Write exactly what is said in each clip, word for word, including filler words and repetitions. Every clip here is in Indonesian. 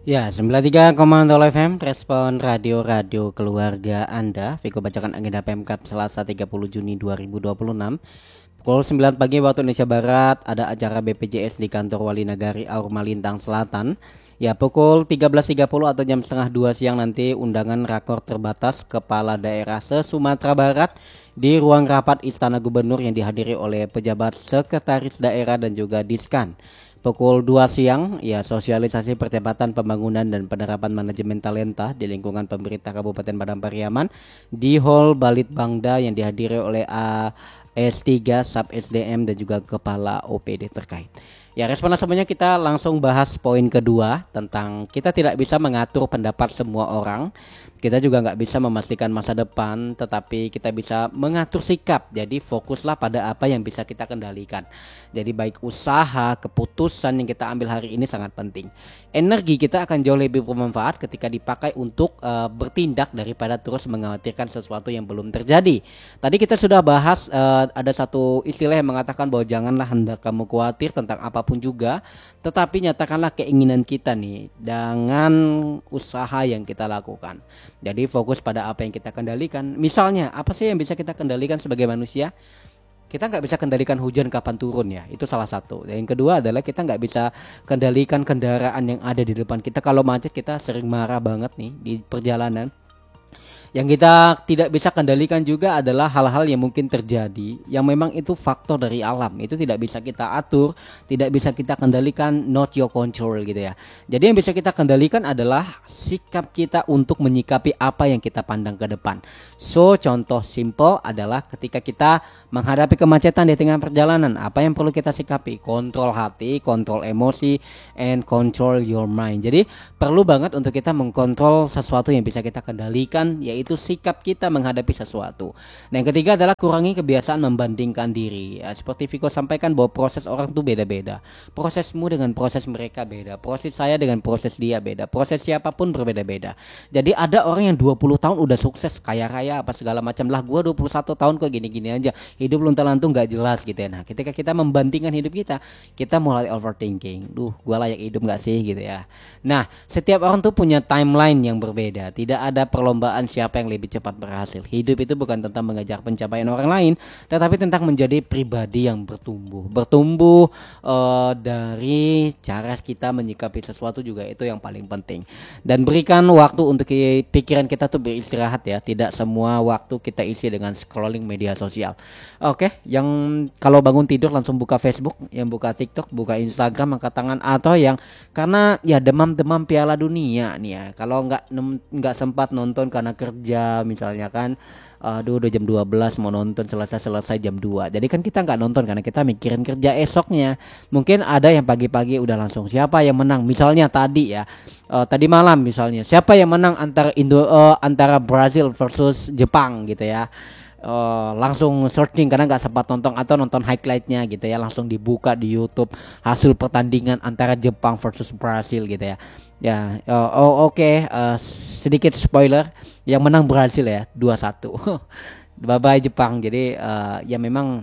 Ya, sembilan puluh tiga koma nol F M, respon radio-radio keluarga Anda. Viko bacakan agenda Pemkab Selasa tiga puluh Juni dua ribu dua puluh enam. Pukul sembilan pagi waktu Indonesia Barat ada acara B P J S di kantor Wali Nagari Aur Malintang Selatan. Ya, pukul tiga belas tiga puluh atau jam setengah dua siang nanti undangan rakor terbatas kepala daerah se-Sumatera Barat di ruang rapat Istana Gubernur yang dihadiri oleh pejabat sekretaris daerah dan juga Diskan. Pukul dua siang, ya sosialisasi percepatan pembangunan dan penerapan manajemen talenta di lingkungan pemerintah Kabupaten Padang Pariaman di Hall Balitbangda yang dihadiri oleh A S tiga Sub S D M dan juga Kepala O P D terkait. Ya, respon semuanya kita langsung bahas poin kedua tentang kita tidak bisa mengatur pendapat semua orang. Kita juga nggak bisa memastikan masa depan, tetapi kita bisa mengatur sikap. Jadi fokuslah pada apa yang bisa kita kendalikan. Jadi baik usaha, keputusan yang kita ambil hari ini sangat penting. Energi kita akan jauh lebih bermanfaat ketika dipakai untuk uh, bertindak daripada terus mengkhawatirkan sesuatu yang belum terjadi. Tadi kita sudah bahas uh, ada satu istilah yang mengatakan bahwa janganlah hendak kamu khawatir tentang apapun juga, tetapi nyatakanlah keinginan kita nih dengan usaha yang kita lakukan. Jadi fokus pada apa yang kita kendalikan. Misalnya apa sih yang bisa kita kendalikan sebagai manusia? Kita nggak bisa kendalikan hujan kapan turun ya, itu salah satu. Dan yang kedua adalah kita nggak bisa kendalikan kendaraan yang ada di depan kita. Kalau macet kita sering marah banget nih di perjalanan. Yang kita tidak bisa kendalikan juga adalah hal-hal yang mungkin terjadi yang memang itu faktor dari alam. Itu tidak bisa kita atur, tidak bisa kita kendalikan, not your control gitu ya. Jadi yang bisa kita kendalikan adalah sikap kita untuk menyikapi apa yang kita pandang ke depan. So, contoh simple adalah ketika kita menghadapi kemacetan di tengah perjalanan, apa yang perlu kita sikapi? Kontrol hati, kontrol emosi, and control your mind. Jadi perlu banget untuk kita mengkontrol sesuatu yang bisa kita kendalikan, yaitu itu sikap kita menghadapi sesuatu. Nah, yang ketiga adalah kurangi kebiasaan membandingkan diri. Ya, seperti Viko sampaikan bahwa proses orang tuh beda-beda. Prosesmu dengan proses mereka beda. Proses saya dengan proses dia beda. Proses siapapun berbeda-beda. Jadi ada orang yang dua puluh tahun udah sukses, kaya raya apa segala macam. Lah gua dua puluh satu tahun kok gini-gini aja. Hidup lontar-lantung enggak jelas gitu ya. Nah, ketika kita membandingkan hidup kita, kita mulai overthinking. Duh, gua layak hidup enggak sih gitu ya. Nah, setiap orang tuh punya timeline yang berbeda. Tidak ada perlombaan siapa yang lebih cepat berhasil. Hidup itu bukan tentang mengejar pencapaian orang lain, tetapi tentang menjadi pribadi yang bertumbuh. Bertumbuh uh, dari cara kita menyikapi sesuatu juga itu yang paling penting. Dan berikan waktu untuk pikiran kita tuh beristirahat ya. Tidak semua waktu kita isi dengan scrolling media sosial. Oke, yang kalau bangun tidur langsung buka Facebook, yang buka TikTok, buka Instagram, angkat tangan, atau yang karena ya demam-demam Piala Dunia nih ya. Kalau nggak nggak sempat nonton karena kerja misalnya kan, aduh udah jam dua belas mau nonton, selesai-selesai jam dua. Jadi kan kita nggak nonton karena kita mikirin kerja esoknya. Mungkin ada yang pagi-pagi udah langsung siapa yang menang. Misalnya tadi ya, uh, tadi malam misalnya siapa yang menang antara Indo uh, antara Brazil versus Jepang gitu ya. Uh, langsung searching karena nggak sempat nonton atau nonton highlightnya gitu ya, langsung dibuka di YouTube hasil pertandingan antara Jepang versus Brazil gitu ya. Ya, uh, oh oke, okay. uh, sedikit spoiler, yang menang Brazil ya dua satu. Bye bye Jepang. Jadi uh, ya memang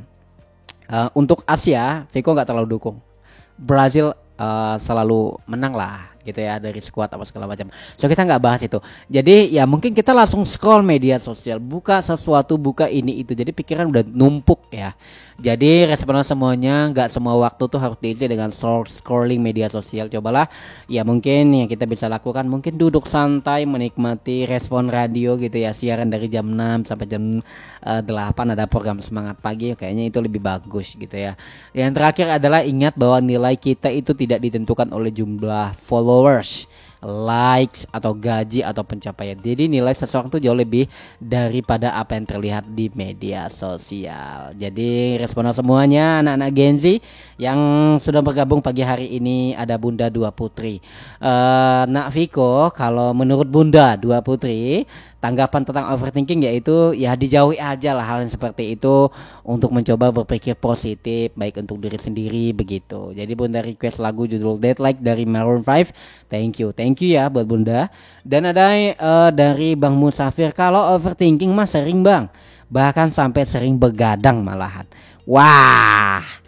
uh, untuk Asia, Viko nggak terlalu dukung. Brazil uh, selalu menang lah gitu ya dari skuad apa segala macam. So kita nggak bahas itu. Jadi ya mungkin kita langsung scroll media sosial, buka sesuatu, buka ini itu. Jadi pikiran udah numpuk ya. Jadi respon semuanya, nggak semua waktu tuh harus diisi dengan scrolling media sosial. Cobalah ya mungkin yang kita bisa lakukan mungkin duduk santai menikmati respon radio gitu ya, siaran dari jam enam sampai jam uh, delapan ada program semangat pagi, kayaknya itu lebih bagus gitu ya. Yang terakhir adalah ingat bahwa nilai kita itu tidak ditentukan oleh jumlah followers, likes atau gaji atau pencapaian. Jadi nilai seseorang tuh jauh lebih daripada apa yang terlihat di media sosial. Jadi respon semuanya anak-anak Gen Z yang sudah bergabung pagi hari ini, ada Bunda Dua Putri. Uh, Nak Viko, kalau menurut Bunda Dua Putri, tanggapan tentang overthinking yaitu ya dijauhi aja lah hal yang seperti itu untuk mencoba berpikir positif baik untuk diri sendiri begitu. Jadi Bunda request lagu judul Dead Like dari Maroon five. Thank you. Thank you ya buat Bunda. Dan ada uh, dari Bang Musafir, kalau overthinking mah sering Bang, bahkan sampai sering begadang malahan. Wah,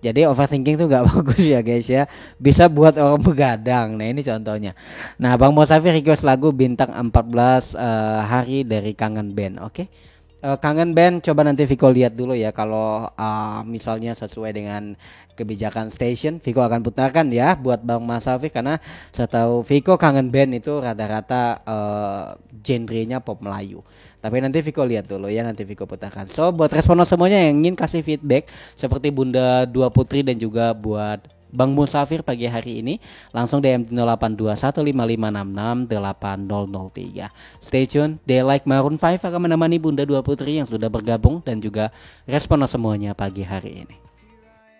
Jadi overthinking tuh gak bagus ya guys ya. Bisa buat orang begadang. Nah ini contohnya. Nah Bang Mosafir request lagu Bintang empat belas eh, Hari dari Kangen Band. Oke. Eh, Kangen Band coba nanti Viko lihat dulu ya. Kalau eh, misalnya sesuai dengan kebijakan station, Viko akan putarkan ya buat Bang Mosafir. Karena setahu Viko Kangen Band itu rata-rata eh, genrenya pop Melayu. Tapi nanti Viko lihat dulu ya, nanti Viko putarkan. So buat responden semuanya yang ingin kasih feedback seperti Bunda Dua Putri dan juga buat Bang Musafir pagi hari ini, langsung D M nol delapan dua satu lima lima enam enam delapan nol nol tiga. Stay tune, They Like Maroon five akan menemani Bunda Dua Putri yang sudah bergabung dan juga responden semuanya pagi hari ini.